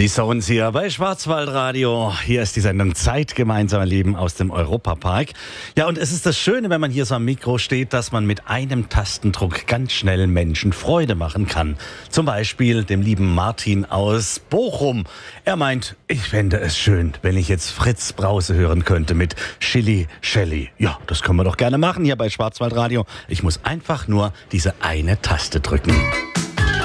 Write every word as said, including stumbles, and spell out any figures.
Die Sounds hier bei Schwarzwaldradio. Hier ist die Sendung Zeit gemeinsam erleben aus dem Europapark. Ja, und es ist das Schöne, wenn man hier so am Mikro steht, dass man mit einem Tastendruck ganz schnell Menschen Freude machen kann. Zum Beispiel dem lieben Martin aus Bochum. Er meint, ich fände es schön, wenn ich jetzt Fritz Brause hören könnte mit Chili Shelly. Ja, das können wir doch gerne machen hier bei Schwarzwaldradio. Ich muss einfach nur diese eine Taste drücken.